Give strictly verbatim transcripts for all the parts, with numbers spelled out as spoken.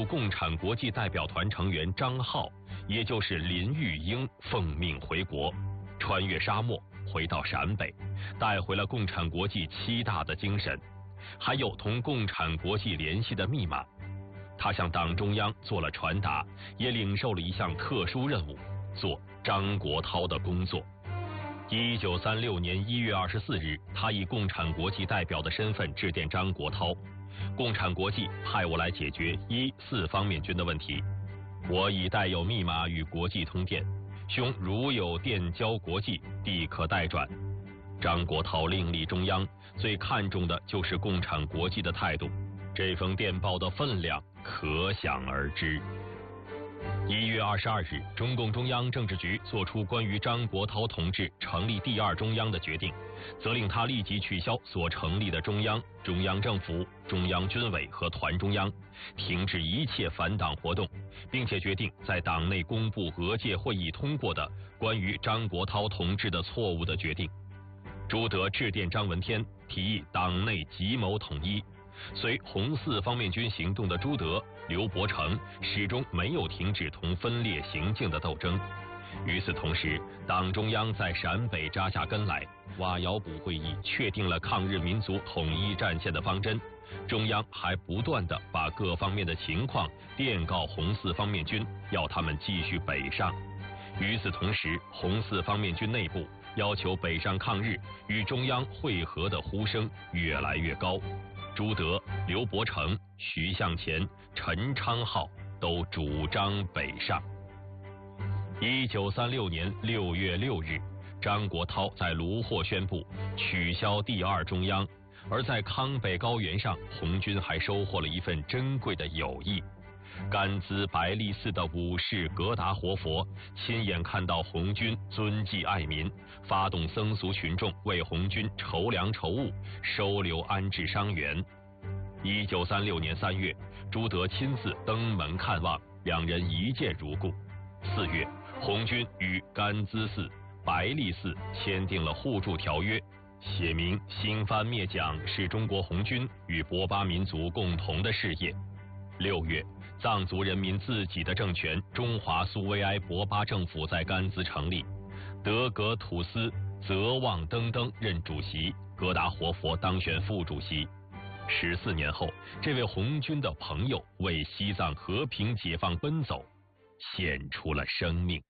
共产国际代表团成员张浩，也就是林玉英奉命回国，穿越沙漠回到陕北，带回了共产国际七大的精神，还有同共产国际联系的密码。他向党中央做了传达，也领受了一项特殊任务，做张国焘的工作。一九三六年一月二十四日，他以共产国际代表的身份致电张国焘，共产国际派我来解决一四方面军的问题，我已带有密码与国际通电，兄如有电交国际，必可代转。张国焘另立中央，最看重的就是共产国际的态度，这封电报的分量可想而知。一月二十二日，中共中央政治局作出关于张国焘同志成立第二中央的决定，责令他立即取消所成立的中央、中央政府、中央军委和团中央，停止一切反党活动，并且决定在党内公布俄界会议通过的关于张国焘同志的错误的决定。朱德致电张闻天，提议党内集谋统一。随红四方面军行动的朱德、刘伯承始终没有停止同分裂行径的斗争。与此同时，党中央在陕北扎下根来，瓦窑堡会议确定了抗日民族统一战线的方针。中央还不断地把各方面的情况电告红四方面军，要他们继续北上。与此同时，红四方面军内部要求北上抗日与中央会合的呼声越来越高。朱德、刘伯承、徐向前、陈昌浩都主张北上。一九三六年六月六日，张国焘在卢霍宣布取消第二中央，而在康北高原上，红军还收获了一份珍贵的友谊。甘孜白力寺的武士格达活佛亲眼看到红军遵纪爱民，发动僧俗群众为红军筹粮筹物，收留安置伤员。一九三六年三月，朱德亲自登门看望，两人一见如故。四月，红军与甘孜寺、白力寺签订了互助条约，写明新番灭蒋是中国红军与博巴民族共同的事业。六月，藏族人民自己的政权中华苏维埃博巴政府在甘孜成立，德格土司泽旺登登任主席，格达活佛当选副主席。十四年后，这位红军的朋友为西藏和平解放奔走，献出了生命。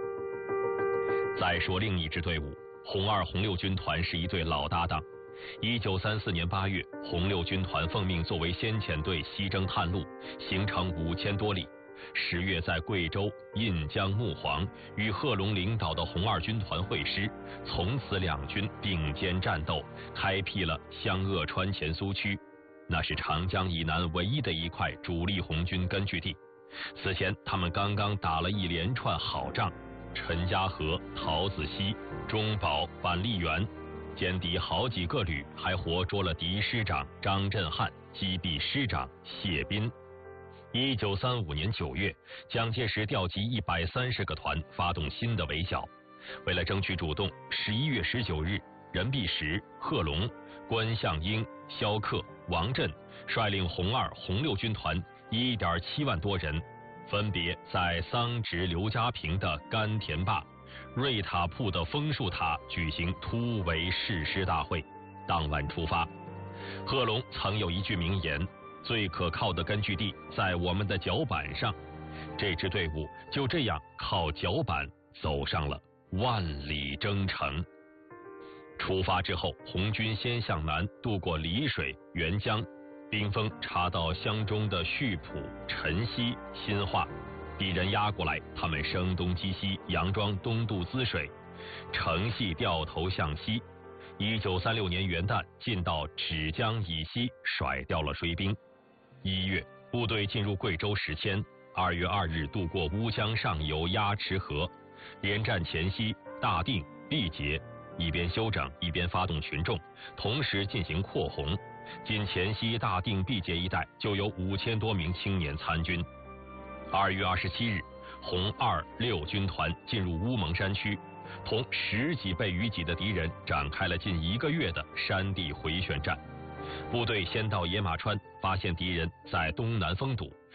再说另一支队伍，红二红六军团是一对老搭档。一九三四年八月，红六军团奉命作为先遣队西征探路，行程五千多里。十月在贵州、印江、木黄与贺龙领导的红二军团会师，从此两军并肩战斗，开辟了湘鄂川黔苏区，那是长江以南唯一的一块主力红军根据地。此前他们刚刚打了一连串好仗，陈家河、桃子溪、中保、板栗园，歼敌好几个旅，还活捉了敌师长张振汉，击毙师长谢斌。一九三五年九月，蒋介石调集一百三十个团，发动新的围剿。为了争取主动，十一月十九日，任弼时、贺龙、关向英、萧克、王震率领红二、红六军团一点七万多人，分别在桑植刘家坪的甘田坝、瑞塔铺的枫树塔举行突围誓师大会。当晚出发。贺龙曾有一句名言：最可靠的根据地在我们的脚板上。这支队伍就这样靠脚板走上了万里征程。出发之后，红军先向南渡过丽水、沅江，兵锋插到湘中的溆浦、辰溪、新化，敌人压过来，他们声东击西，佯装东渡滋水，乘隙掉头向西。一九三六年元旦，进到芷江以西，甩掉了水兵。一月，部队进入贵州石阡。二月二日，渡过乌江上游鸭池河，连战前夕，大定、毕节，一边休整，一边发动群众，同时进行扩红。仅前夕大定、毕节一带就有五千多名青年参军。二月二十七日，红二六军团进入乌蒙山区，同十几倍于己的敌人展开了近一个月的山地回旋战。部队先到野马川，发现敌人在东南封堵，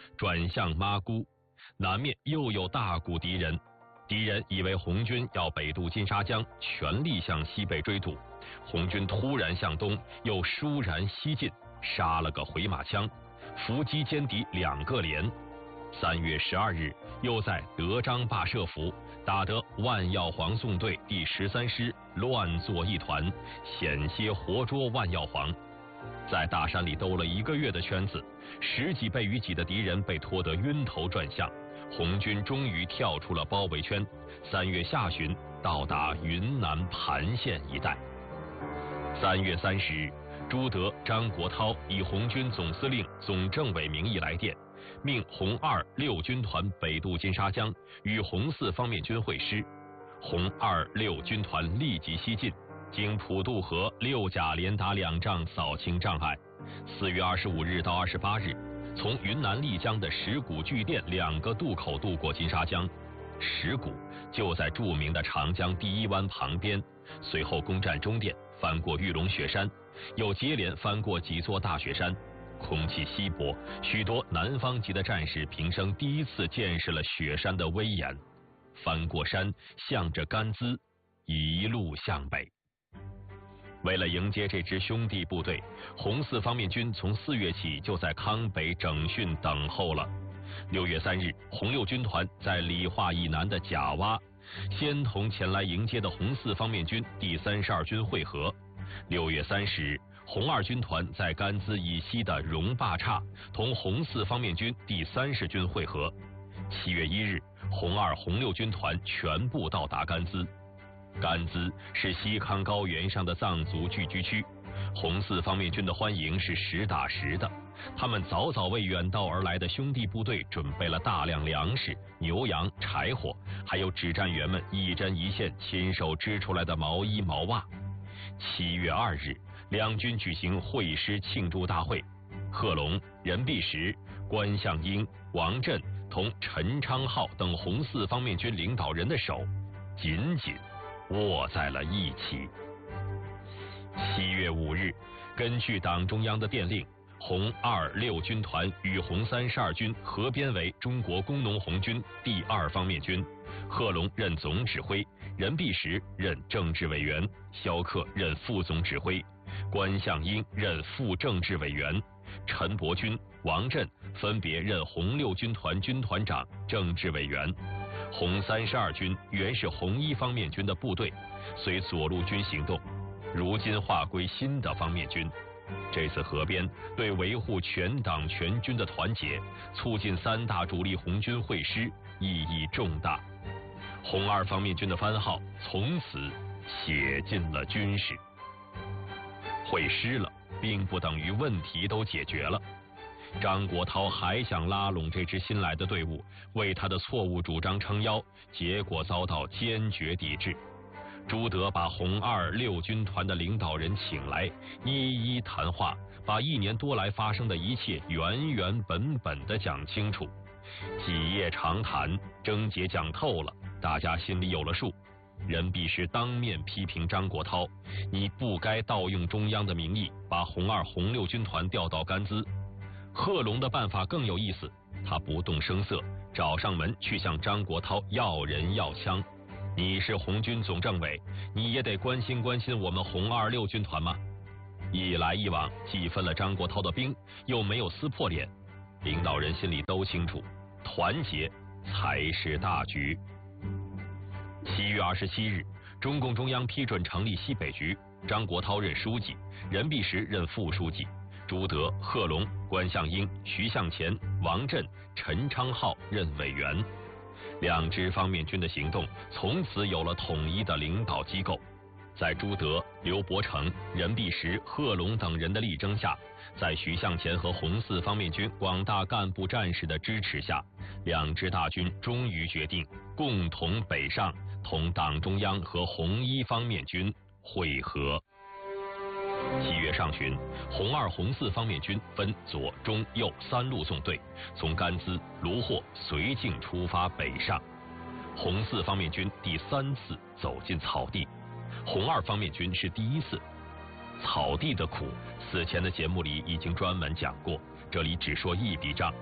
转向妈姑，南面又有大股敌人。敌人以为红军要北渡金沙江，全力向西北追堵。红军突然向东，又倏然西进，杀了个回马枪，伏击歼敌两个连。三月十二日，又在德章坝设伏，打得万耀煌纵队第十三师乱作一团，险些活捉万耀煌。在大山里兜了一个月的圈子，十几倍于己的敌人被拖得晕头转向。红军终于跳出了包围圈，三月下旬到达云南盘县一带。三月三十日，朱德、张国焘以红军总司令、总政委名义来电，命红二六军团北渡金沙江，与红四方面军会师。红二六军团立即西进，经普渡河、六甲连打两仗，扫清障碍。四月二十五日到二十八日。从云南丽江的石鼓、巨店两个渡口渡过金沙江，石鼓就在著名的长江第一湾旁边。随后攻占中甸，翻过玉龙雪山，又接连翻过几座大雪山。空气稀薄，许多南方籍的战士平生第一次见识了雪山的威严。翻过山，向着甘孜，一路向北。为了迎接这支兄弟部队，红四方面军从四月起就在康北整训等候了。六月三日，红六军团在理化以南的甲洼，先同前来迎接的红四方面军第三十二军会合。六月三十日，红二军团在甘孜以西的荣坝岔同红四方面军第三十军会合。七月一日，红二、红六军团全部到达甘孜。甘孜是西康高原上的藏族聚居区，红四方面军的欢迎是实打实的。他们早早为远道而来的兄弟部队准备了大量粮食、牛羊、柴火，还有指战员们一针一线亲手织出来的毛衣毛袜。七月二日，两军举行会师庆祝大会，贺龙、任弼时、关向英、王震同陈昌浩等红四方面军领导人的手紧紧握在了一起。七月五日，根据党中央的电令，红二六军团与红三十二军合编为中国工农红军第二方面军，贺龙任总指挥，任弼时任政治委员，萧克任副总指挥，关向英任副政治委员，陈伯钧、王震分别任红六军团军团长、政治委员。红三十二军原是红一方面军的部队，随左路军行动，如今划归新的方面军。这次合编对维护全党全军的团结，促进三大主力红军会师意义重大。红二方面军的番号从此写进了军史。会师了，并不等于问题都解决了。张国焘还想拉拢这支新来的队伍，为他的错误主张撑腰，结果遭到坚决抵制。朱德把红二六军团的领导人请来，一一谈话，把一年多来发生的一切原原本本的讲清楚。几夜长谈，症结讲透了，大家心里有了数。任弼时当面批评张国焘，你不该盗用中央的名义，把红二、红六军团调到甘孜。贺龙的办法更有意思，他不动声色，找上门去向张国焘要人要枪。你是红军总政委，你也得关心关心我们红二六军团吗？一来一往，既分了张国焘的兵，又没有撕破脸。领导人心里都清楚，团结才是大局。七月二十七日，中共中央批准成立西北局，张国焘任书记，任弼时任副书记，朱德、贺龙、关向英、徐向前、王震、陈昌浩任委员。两支方面军的行动从此有了统一的领导机构。在朱德、刘伯承、任弼时、贺龙等人的力争下，在徐向前和红四方面军广大干部战士的支持下，两支大军终于决定共同北上，同党中央和红一方面军会合。七月上旬，红二、红四方面军分左、中、右三路纵队，从甘孜、卢霍、绥靖出发北上。红四方面军第三次走进草地，红二方面军是第一次。草地的苦，此前的节目里已经专门讲过，这里只说一笔账。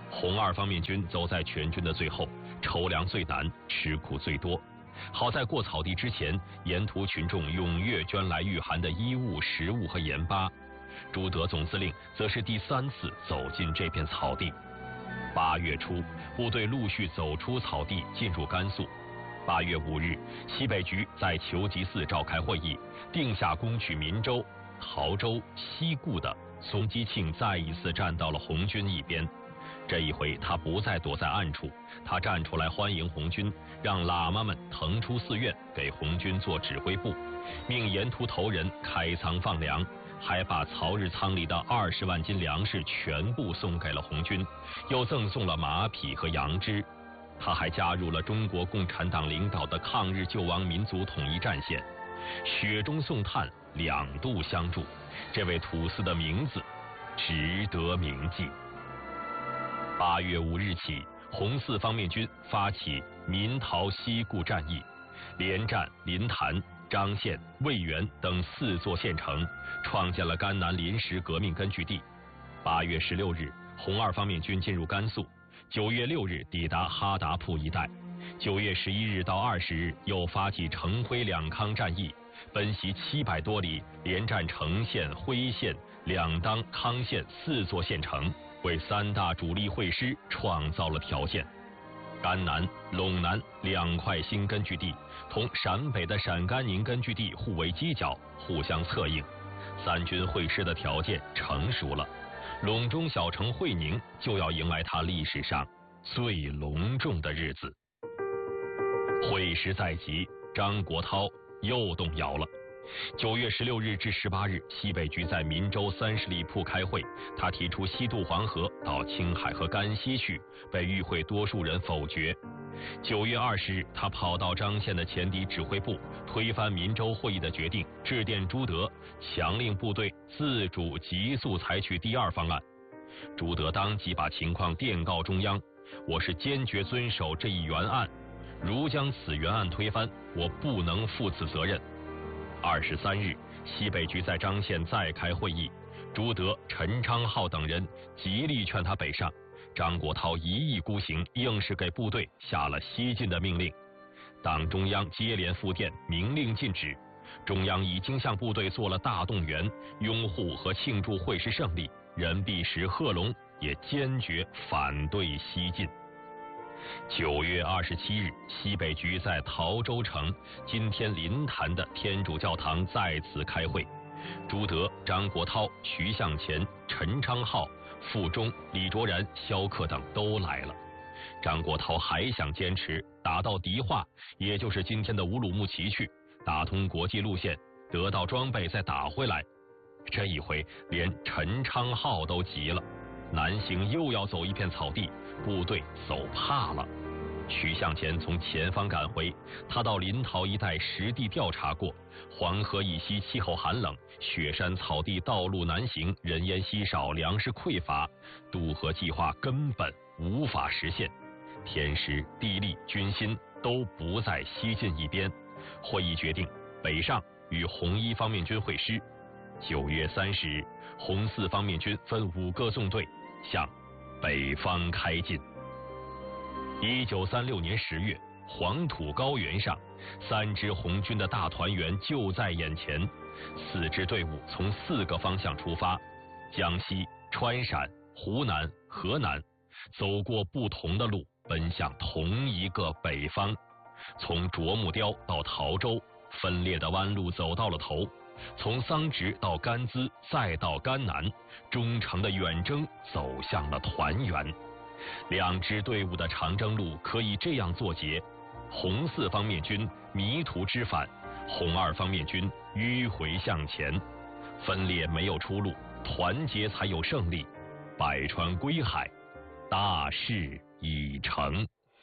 红二方面军走在全军的最后，筹粮最难，吃苦最多。好在过草地之前，沿途群众踊跃捐来御寒的衣物、食物和盐巴。朱德总司令则是第三次走进这片草地。八月初，部队陆续走出草地，进入甘肃。八月五日，西北局在求吉寺召开会议，定下攻取岷州、陶州、西固的宋基庆再一次站到了红军一边。这一回他不再躲在暗处，他站出来欢迎红军，让喇嘛们腾出寺院给红军做指挥部，命沿途头人开仓放粮，还把曹日仓里的二十万斤粮食全部送给了红军，又赠送了马匹和羊脂。他还加入了中国共产党领导的抗日救亡民族统一战线，雪中送炭，两度相助，这位土司的名字值得铭记。八月五日起，红四方面军发起岷陶西固战役，连战临潭、张县、渭源等四座县城，创建了甘南临时革命根据地。八月十六日，红二方面军进入甘肃，九月六日抵达哈达铺一带，九月十一日到二十日又发起成辉两康战役，奔袭七百多里，连战成县、辉县、两当、康县四座县城，为三大主力会师创造了条件。甘南、陇南两块新根据地同陕北的陕甘宁根据地互为犄角，互相策应，三军会师的条件成熟了。陇中小城会宁就要迎来它历史上最隆重的日子。会师在即，张国焘又动摇了。九月十六日至十八日，西北局在岷州三十里铺开会，他提出西渡黄河到青海和甘西去，被与会多数人否决。九月二十日，他跑到张县的前敌指挥部，推翻岷州会议的决定，致电朱德，强令部队自主急速采取第二方案。朱德当即把情况电告中央，我是坚决遵守这一原案，如将此原案推翻，我不能负此责任。二十三日，西北局在张县再开会议，朱德、陈昌浩等人极力劝他北上，张国焘一意孤行，硬是给部队下了西进的命令。党中央接连复电，明令禁止。中央已经向部队做了大动员，拥护和庆祝会师胜利。任弼时、贺龙也坚决反对西进。九月二十七日，西北局在陶州城今天临潭的天主教堂再次开会，朱德、张国焘、徐向前、陈昌浩、傅忠、李卓然、萧克等都来了。张国焘还想坚持打到迪化，也就是今天的乌鲁木齐去，打通国际路线，得到装备再打回来。这一回连陈昌浩都急了，南行又要走一片草地，部队走怕了。徐向前从前方赶回，他到临洮一带实地调查过，黄河以西气候寒冷，雪山草地道路难行，人烟稀少，粮食匮乏，渡河计划根本无法实现。天时、地利、军心都不在西进一边。会议决定北上与红一方面军会师。九月三十日，红四方面军分五个纵队向北方开进。一九三六年十月，黄土高原上，三支红军的大团圆就在眼前。四支队伍从四个方向出发，江西、川陕、湖南、河南，走过不同的路，奔向同一个北方。从啄木雕到陶州，分裂的弯路走到了头。从桑植到甘孜，再到甘南，忠诚的远征走向了团圆。两支队伍的长征路可以这样作结：红四方面军迷途知返，红二方面军迂回向前。分裂没有出路，团结才有胜利。百川归海，大事已成。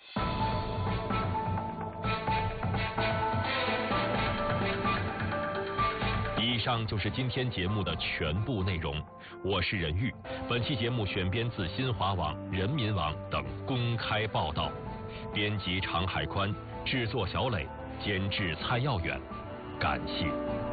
以上就是今天节目的全部内容，我是任玉。本期节目选编自新华网、人民网等公开报道，编辑常海宽，制作小磊，监制蔡耀远。感谢。